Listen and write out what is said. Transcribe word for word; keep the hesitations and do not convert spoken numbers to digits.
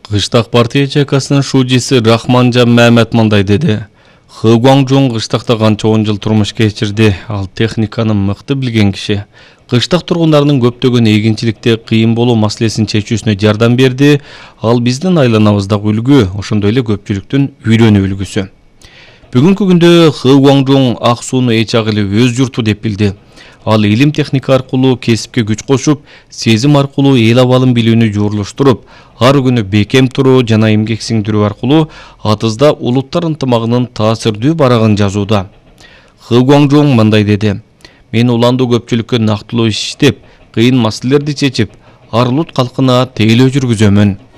Кыштак партия чайкасынын шуудиси Рахманжан Мамед мындай деди. Хы Гуаңжун кыштакта канча он жыл турмуш кечирди. Ал техниканы мыкты билген киши. Кыштак тургундарынын көптөгөн эгинчиликте кыйын болуу маселесин чечүүсүнө жардам берди. Ал биздин айланабыздагы үлгү, ошондой эле көпчүлүктүн үйрөнүү үлгүсү. Бүгүнкү күндө Хы Гуаңжун ак сууну эч агылы өз журту деп билди. Ал илим техника аркылуу кесипке күч кошуп, сезим аркылуу эл абалын билүүнү жуурлуштуруп, ар күнү бекем туруу жана эмгек сиңдирүү аркылуу атызда улуттар ынтымагынын таасирдүү барагын жазууда. Хы Гуаңжун мындай деди: "Мен уландуу көпчүлүккө нактылуу иш иштеп, кыйын маселелерди чечип, ар улут калкына тейлөө жүргүзөмүн.